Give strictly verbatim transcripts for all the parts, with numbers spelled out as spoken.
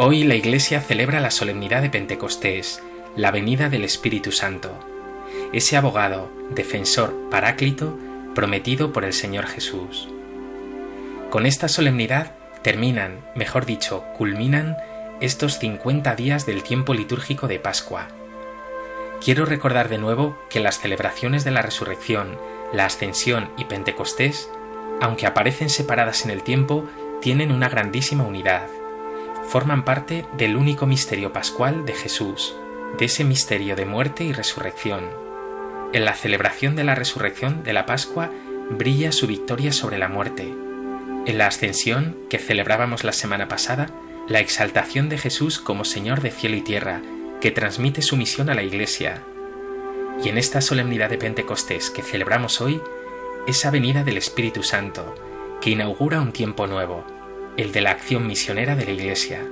Hoy la Iglesia celebra la solemnidad de Pentecostés, la venida del Espíritu Santo, ese abogado, defensor, paráclito, prometido por el Señor Jesús. Con esta solemnidad terminan, mejor dicho, culminan estos cincuenta días del tiempo litúrgico de Pascua. Quiero recordar de nuevo que las celebraciones de la Resurrección, la Ascensión y Pentecostés, aunque aparecen separadas en el tiempo, tienen una grandísima unidad. Forman parte del único misterio pascual de Jesús, de ese misterio de muerte y resurrección. En la celebración de la resurrección de la Pascua brilla su victoria sobre la muerte. En la Ascensión, que celebrábamos la semana pasada, la exaltación de Jesús como Señor de cielo y tierra, que transmite su misión a la Iglesia. Y en esta solemnidad de Pentecostés que celebramos hoy, esa venida del Espíritu Santo, que inaugura un tiempo nuevo, el de la acción misionera de la Iglesia.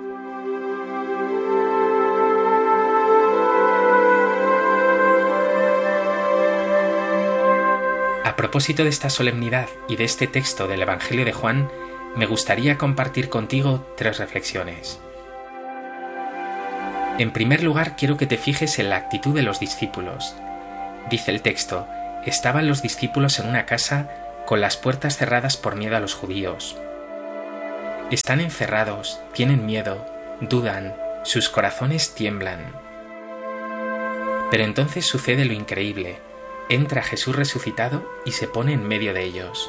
A propósito de esta solemnidad y de este texto del Evangelio de Juan, me gustaría compartir contigo tres reflexiones. En primer lugar, quiero que te fijes en la actitud de los discípulos. Dice el texto: estaban los discípulos en una casa con las puertas cerradas por miedo a los judíos. Están encerrados, tienen miedo, dudan, sus corazones tiemblan. Pero entonces sucede lo increíble. Entra Jesús resucitado y se pone en medio de ellos.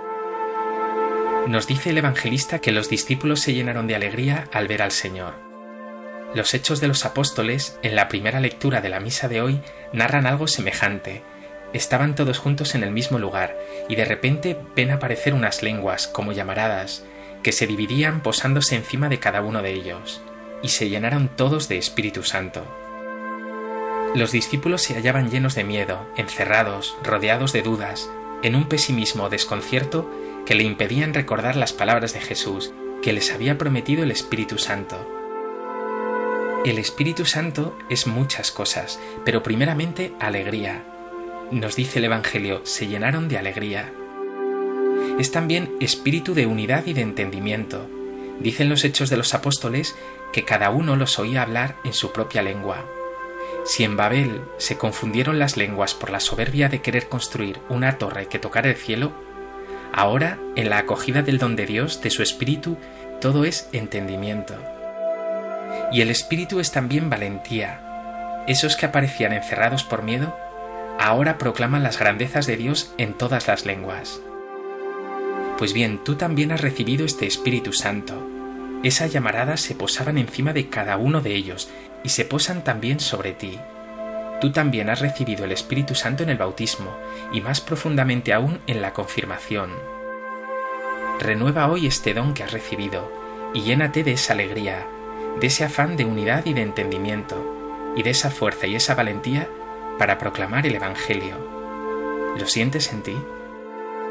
Nos dice el evangelista que los discípulos se llenaron de alegría al ver al Señor. Los Hechos de los Apóstoles, en la primera lectura de la misa de hoy, narran algo semejante. Estaban todos juntos en el mismo lugar y de repente ven aparecer unas lenguas, como llamaradas, que se dividían posándose encima de cada uno de ellos, y se llenaron todos de Espíritu Santo. Los discípulos se hallaban llenos de miedo, encerrados, rodeados de dudas, en un pesimismo o desconcierto que le impedían recordar las palabras de Jesús, que les había prometido el Espíritu Santo. El Espíritu Santo es muchas cosas, pero primeramente alegría. Nos dice el Evangelio, se llenaron de alegría. Es también espíritu de unidad y de entendimiento. Dicen los Hechos de los Apóstoles que cada uno los oía hablar en su propia lengua. Si en Babel se confundieron las lenguas por la soberbia de querer construir una torre que tocara el cielo, ahora, en la acogida del don de Dios, de su Espíritu, todo es entendimiento. Y el Espíritu es también valentía. Esos que aparecían encerrados por miedo, ahora proclaman las grandezas de Dios en todas las lenguas. Pues bien, tú también has recibido este Espíritu Santo. Esas llamaradas se posaban encima de cada uno de ellos y se posan también sobre ti. Tú también has recibido el Espíritu Santo en el bautismo y más profundamente aún en la confirmación. Renueva hoy este don que has recibido y llénate de esa alegría, de ese afán de unidad y de entendimiento, y de esa fuerza y esa valentía para proclamar el Evangelio. ¿Lo sientes en ti?